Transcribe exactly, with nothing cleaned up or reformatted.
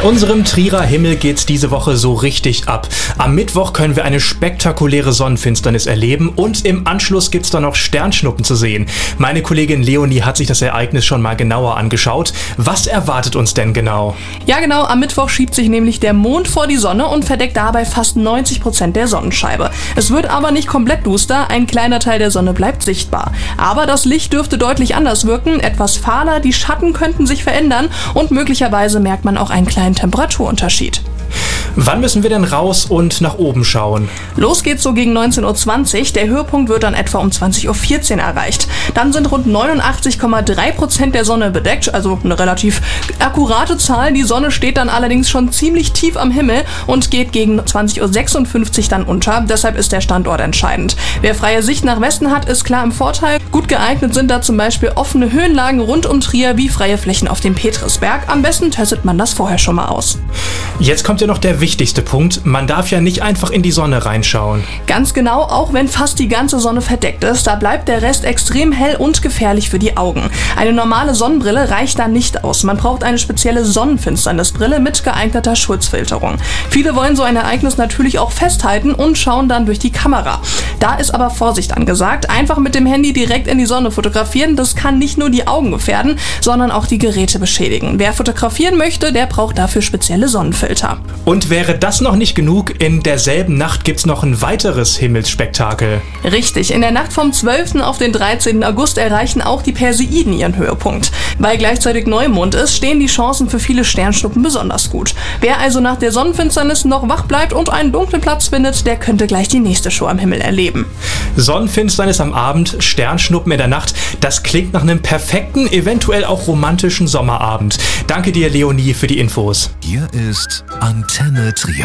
unserem Trierer Himmel geht's diese Woche so richtig ab. Am Mittwoch können wir eine spektakuläre Sonnenfinsternis erleben und im Anschluss gibt's dann noch Sternschnuppen zu sehen. Meine Kollegin Leonie hat sich das Ereignis schon mal genauer angeschaut. Was erwartet uns denn genau? Ja genau, am Mittwoch schiebt sich nämlich der Mond vor die Sonne und verdeckt dabei fast neunzig Prozent der Sonnenscheibe. Es wird aber nicht komplett duster, ein kleiner Teil der Sonne bleibt sichtbar. Aber das Licht dürfte deutlich anders wirken, etwas fahler, die Schatten könnten sich verändern und möglicherweise merkt man auch einen kleinen Temperaturunterschied. Wann müssen wir denn raus und nach oben schauen? Los geht's so gegen neunzehn Uhr zwanzig, der Höhepunkt wird dann etwa um zwanzig Uhr vierzehn erreicht. Dann sind rund neunundachtzig Komma drei Prozent der Sonne bedeckt, also eine relativ akkurate Zahl. Die Sonne steht dann allerdings schon ziemlich tief am Himmel und geht gegen zwanzig Uhr sechsundfünfzig dann unter, deshalb ist der Standort entscheidend. Wer freie Sicht nach Westen hat, ist klar im Vorteil. Gut geeignet sind da zum Beispiel offene Höhenlagen rund um Trier wie freie Flächen auf dem Petrisberg. Am besten testet man das vorher schon mal aus. Jetzt kommt ja noch der wichtigste Punkt, man darf ja nicht einfach in die Sonne reinschauen. Ganz genau, auch wenn fast die ganze Sonne verdeckt ist, da bleibt der Rest extrem hell und gefährlich für die Augen. Eine normale Sonnenbrille reicht da nicht aus. Man braucht eine spezielle Sonnenfinsternisbrille mit geeigneter Schutzfilterung. Viele wollen so ein Ereignis natürlich auch festhalten und schauen dann durch die Kamera. Da ist aber Vorsicht angesagt. Einfach mit dem Handy direkt in die Sonne fotografieren, das kann nicht nur die Augen gefährden, sondern auch die Geräte beschädigen. Wer fotografieren möchte, der braucht dafür spezielle Sonnenfilter. Und wäre das noch nicht genug, in derselben Nacht gibt's noch ein weiteres Himmelsspektakel. Richtig, in der Nacht vom zwölften auf den dreizehnten August erreichen auch die Perseiden ihren Höhepunkt. Weil gleichzeitig Neumond ist, stehen die Chancen für viele Sternschnuppen besonders gut. Wer also nach der Sonnenfinsternis noch wach bleibt und einen dunklen Platz findet, der könnte gleich die nächste Show am Himmel erleben. Sonnenfinsternis am Abend, Sternschnuppen in der Nacht, das klingt nach einem perfekten, eventuell auch romantischen Sommerabend. Danke dir, Leonie, für die Infos. Hier ist Antenne Trier.